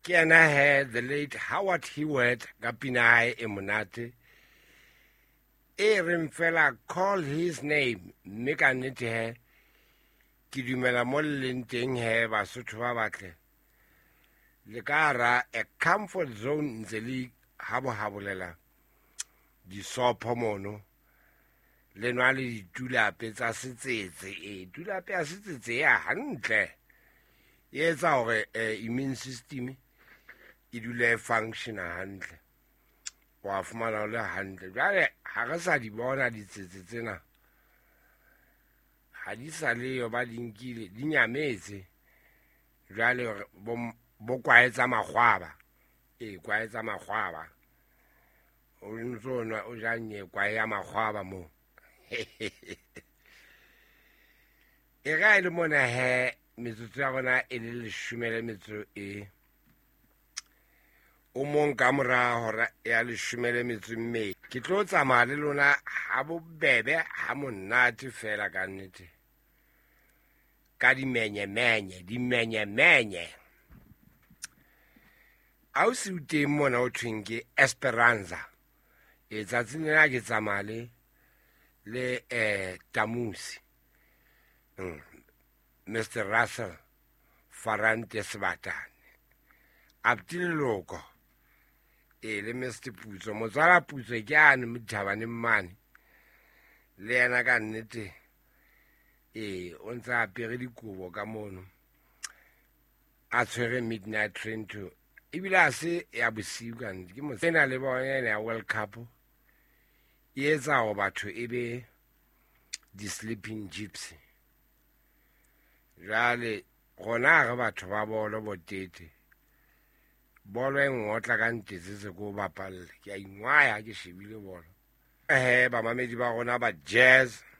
ke ena he the late Howard Hewitt ka pina hae e monate e reng fela call his name, mme ka nnete he ke dumela mo leng teng he Basotho ba batle le ka ra a comfort zone ntse le habolela disopho mono le nwa le ditulape tsa setsetse tulape ya setsetse ya hantle e etsa hore immune system e dule function hantle wa fumana le hantle jale ha re sa di bona ditsetse tsena ha di sa le yo ba dinkile di nyametse jale bo kwaetsa magwaba kwaetsa magwaba o ntsona o janye kwae magwaba mo e ga ile mona he metsotso ya rona e le 10 metso o mong ka mora hora ya 10 metso mme ke tlo tsamaya le lona ha bobebe ha monate fela ka nnete ka dimenye au se uteng mona o thweng ke Esperanza e tsatsing lena ke tsamaya le Tamusi Mr. Russell Farante Sebatane Abdiloko le Mr. Putso motswala Putso ke ane Mthabane mmane le yena ka nnete o ntse a pere dikobo ka mono a tshwere midnight train to ebile a se ya bosiu ka nnete ke motsena le bona ya World Cup e etsa go batho e be di sleeping gypsy jale gona ge batho ba bolo botete bolo e ngotla ka ntetse se go bapalle ke a ingwaya ke shebile bolo ba mamedi ba gona ba jazz